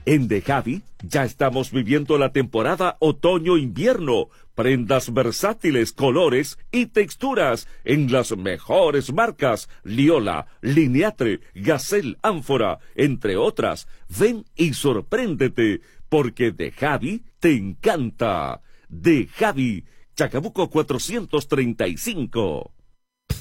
En De Javi ya estamos viviendo la temporada otoño-invierno. Prendas versátiles, colores y texturas en las mejores marcas: Liola, Lineatre, Gazelle, Ánfora, entre otras. Ven y sorpréndete, porque De Javi te encanta. De Javi, Chacabuco 435.